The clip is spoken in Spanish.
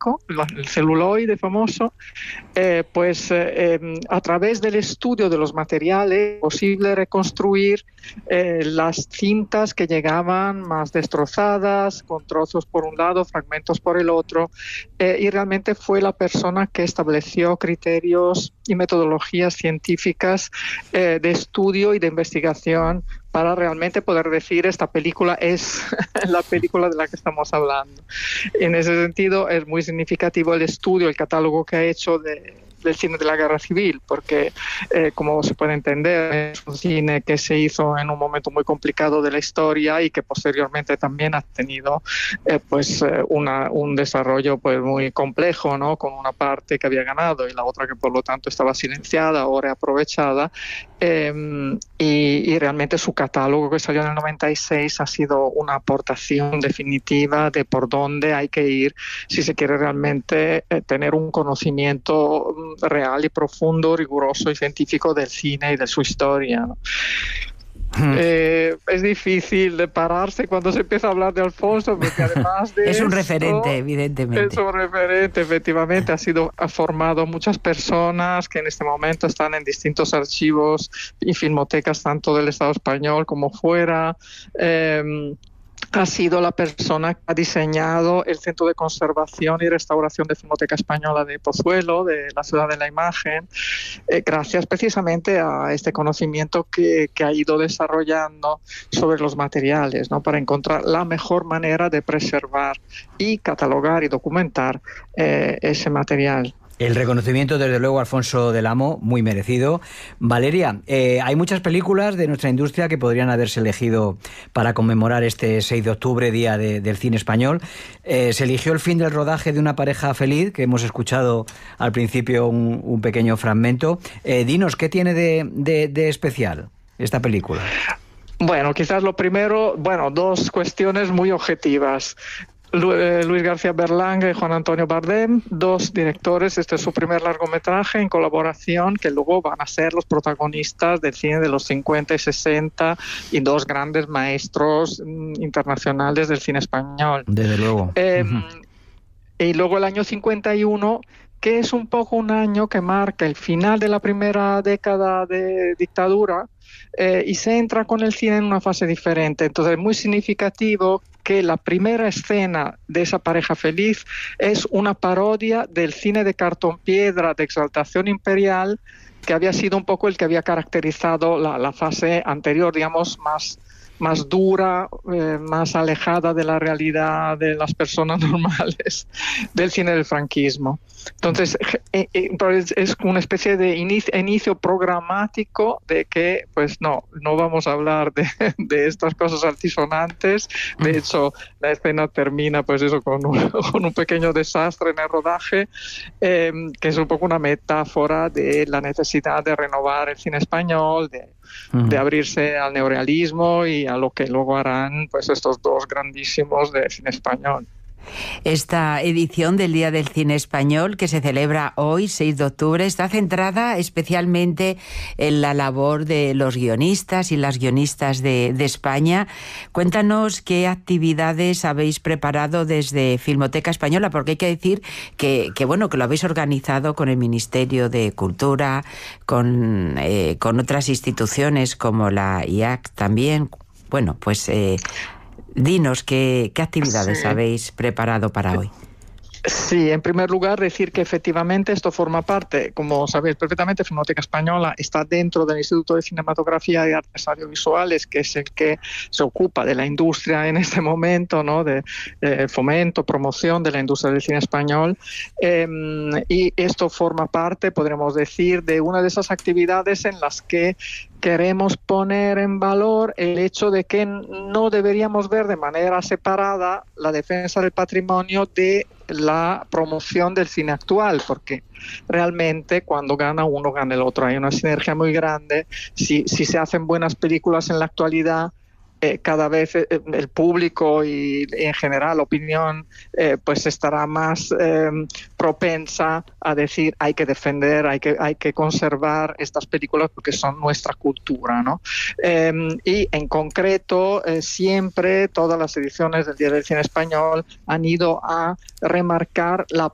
plástico, el celuloide famoso, a través del estudio de los materiales es posible reconstruir las cintas que llegaban más destrozadas, con trozos por un lado, fragmentos por el otro, y realmente fue la persona que estableció criterios y metodologías científicas de estudio y de investigación para realmente poder decir esta película es la película de la que estamos hablando. En ese sentido es muy significativo el estudio, el catálogo que ha hecho del cine de la Guerra Civil, porque como se puede entender, es un cine que se hizo en un momento muy complicado de la historia y que posteriormente también ha tenido un desarrollo pues muy complejo, ¿no? Con una parte que había ganado y la otra que por lo tanto estaba silenciada o reaprovechada, y realmente su catálogo que salió en el 96 ha sido una aportación definitiva de por dónde hay que ir si se quiere realmente tener un conocimiento real y profundo, riguroso y científico del cine y de su historia, ¿no? Es difícil de pararse cuando se empieza a hablar de Alfonso, porque además de es un referente, evidentemente. Es un referente, efectivamente. Ha formado muchas personas que en este momento están en distintos archivos y filmotecas, tanto del Estado español como fuera. Ha sido la persona que ha diseñado el Centro de Conservación y Restauración de Filmoteca Española de Pozuelo, de la Ciudad de la Imagen, gracias precisamente a este conocimiento que ha ido desarrollando sobre los materiales, ¿no? Para encontrar la mejor manera de preservar y catalogar y documentar ese material. El reconocimiento, desde luego, Alfonso del Amo, muy merecido. Valeria, hay muchas películas de nuestra industria que podrían haberse elegido para conmemorar este 6 de octubre, Día del Cine Español. Se eligió el fin del rodaje de Una pareja feliz, que hemos escuchado al principio un pequeño fragmento. Dinos, ¿qué tiene de especial esta película? Bueno, quizás lo primero, dos cuestiones muy objetivas. Luis García Berlanga y Juan Antonio Bardem, dos directores. Este es su primer largometraje en colaboración, que luego van a ser los protagonistas del cine de los 50 y 60 y dos grandes maestros internacionales del cine español. Desde luego. Y luego el año 51, que es un poco un año que marca el final de la primera década de dictadura, y se entra con el cine en una fase diferente. Entonces es muy significativo que la primera escena de esa pareja feliz es una parodia del cine de cartón piedra de exaltación imperial, que había sido un poco el que había caracterizado la fase anterior, digamos, más dura, más alejada de la realidad de las personas normales del cine del franquismo. Entonces, es una especie de inicio programático de que, pues no vamos a hablar de estas cosas altisonantes. De hecho, la escena termina, pues eso, con un pequeño desastre en el rodaje, que es un poco una metáfora de la necesidad de renovar el cine español, de abrirse al neorealismo y a lo que luego harán pues estos dos grandísimos de cine español. Esta edición del Día del Cine Español, que se celebra hoy, 6 de octubre, está centrada especialmente en la labor de los guionistas y las guionistas de España. Cuéntanos qué actividades habéis preparado desde Filmoteca Española, porque hay que decir que lo habéis organizado con el Ministerio de Cultura, con otras instituciones como la IAC también. Bueno, pues dinos qué actividades habéis preparado para hoy. Sí, en primer lugar decir que efectivamente esto forma parte, como sabéis perfectamente, Filmoteca Española está dentro del Instituto de Cinematografía y Artes Audiovisuales, que es el que se ocupa de la industria en este momento, ¿no? De fomento, promoción de la industria del cine español, y esto forma parte, podríamos decir, de una de esas actividades en las que queremos poner en valor el hecho de que no deberíamos ver de manera separada la defensa del patrimonio de la promoción del cine actual, porque realmente cuando gana uno, gana el otro. Hay una sinergia muy grande. Si se hacen buenas películas en la actualidad, cada vez el público y en general la opinión pues estará más propensa a decir hay que defender, hay que conservar estas películas porque son nuestra cultura, ¿no? Y en concreto siempre todas las ediciones del Día del Cine Español han ido a remarcar la